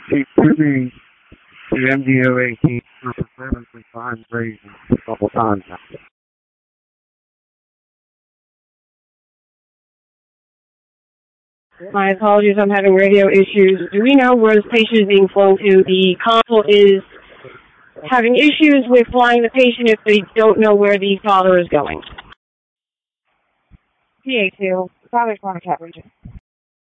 Keep moving the MDO-18 for performance time raising a couple times now. My apologies, I'm having radio issues. Do we know where this patient is being flown to? The console is having issues with flying the patient if they don't know where the father is going. PA2, Father Contact Region.